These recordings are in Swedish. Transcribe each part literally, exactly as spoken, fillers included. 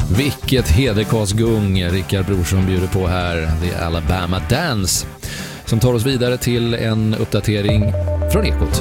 Vilket hederkorsgung Rickard Brorsson bjuder på här. Det är Alabama Dance som tar oss vidare till en uppdatering från Ekot.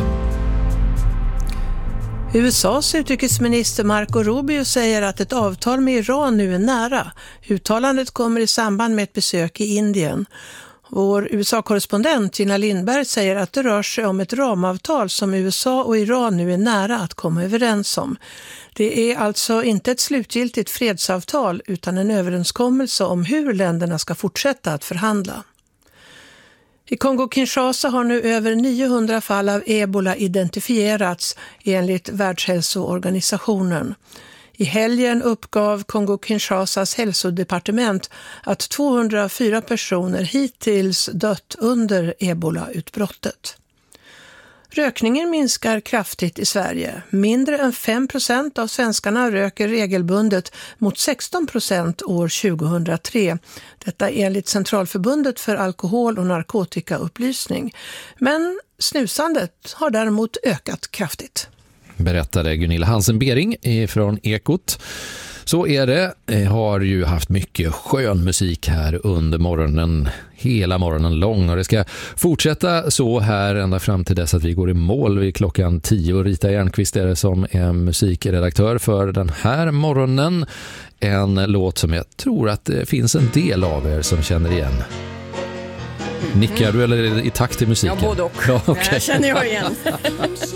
U S A:s utrikesminister Marco Rubio säger att ett avtal med Iran nu är nära. Uttalandet kommer i samband med ett besök i Indien. Vår U S A-korrespondent Gina Lindberg säger att det rör sig om ett ramavtal som U S A och Iran nu är nära att komma överens om. Det är alltså inte ett slutgiltigt fredsavtal utan en överenskommelse om hur länderna ska fortsätta att förhandla. I Kongo-Kinshasa har nu över niohundra fall av ebola identifierats enligt Världshälsoorganisationen. I helgen uppgav Kongo-Kinshasas hälsodepartement att tvåhundrafyra personer hittills dött under ebola-utbrottet. Rökningen minskar kraftigt i Sverige. Mindre än fem procent av svenskarna röker regelbundet mot sexton procent år tjugohundratre. Detta enligt Centralförbundet för alkohol- och narkotikaupplysning. Men snusandet har däremot ökat kraftigt. Berättade Gunilla Hansen-Bering från Ekot. Så är det. Jag har ju haft mycket skön musik här under morgonen, hela morgonen lång. Och det ska fortsätta så här ända fram till dess att vi går i mål vid klockan tio. Rita Järnqvist är det som är musikredaktör för den här morgonen. En låt som jag tror att det finns en del av er som känner igen. Nickar du eller är det i takt till musiken? Ja, både och. Ja, okay. Jag känner jag igen.